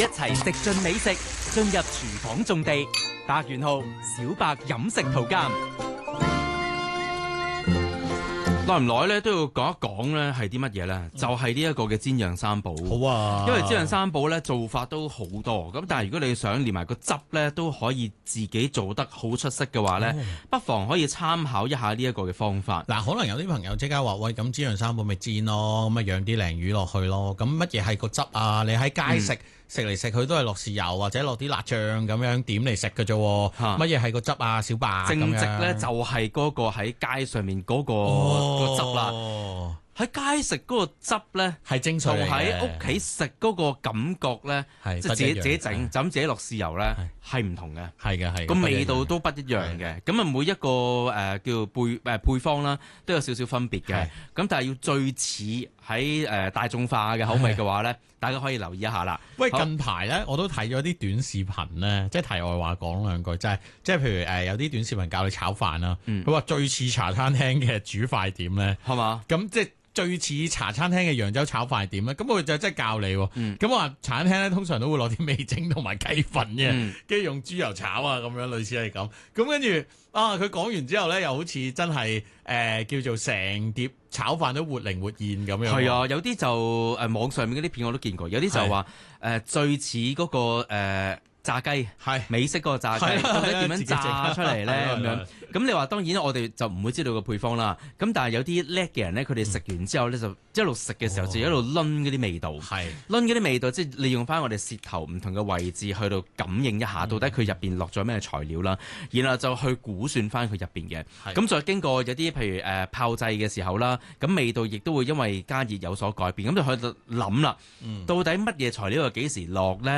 一齊食盡美食，進入廚房種地。百元號小白飲食圖鑑。 耐唔耐咧都要講一講咧係啲乜嘢咧？就係呢一個嘅煎釀三寶。 好啊， 因為煎釀三寶咧做法都好多，咁但係如果你想連埋個汁咧都可以自己做得好出色嘅話咧，不妨可以參考一下呢一個嘅方法。 嗱，可能有啲朋友即刻話：喂，咁煎釀三寶咪煎咯，咁咪養啲鯪魚落去咯。咁乜嘢係個汁啊？你喺街食嚟食去都係落豉油或者落啲辣醬咁樣點嚟食嘅啫。乜嘢係個汁啊？小白正直咧就係嗰個喺街上面嗰個汁啦。喺街食嗰個汁咧係精髓嚟嘅， 同喺屋企食嗰個感覺咧，即係自己整，就咁自己落豉油咧係唔同嘅。係嘅，個味道都不一樣嘅。咁啊，每一個叫配方啦，都有少少分別嘅。咁但係要最似喺大眾化嘅口味嘅話咧，大家可以留意一下啦。 喂，近排咧我都睇咗啲短視頻咧，即係題外話講兩句，即係譬如有啲短視頻教你炒飯啦，佢話最似茶餐廳嘅煮飯點咧，係嘛？咁即係最似茶餐廳嘅揚州炒飯點咧，咁佢就真係教你喎。咁話茶餐廳咧通常都會攞啲味精同埋雞粉嘅，跟住用豬油炒啊咁樣，類似係咁。咁跟住佢講完之後咧，又好似真係叫做成碟炒飯都活靈活現咁樣。係啊，有啲就網上面嗰啲片我都見過，有啲就話最似嗰個炸雞，美式嗰個炸雞，到底點樣炸出嚟咧？咁樣咁你話當然我哋就唔會知道個配方啦。咁但係有啲叻嘅人咧，佢哋食完之後咧就一路食嘅時候就一路攆嗰啲味道，攆嗰啲味道，即係利用翻我哋舌頭唔同嘅位置去到感應一下，到底佢入邊落咗咩材料啦，然後就去估算翻佢入邊嘅。咁再經過有啲譬如炮製嘅時候啦，咁味道亦都會因為加熱有所改變。咁就去到諗啦，到底乜嘢材料又幾時落咧？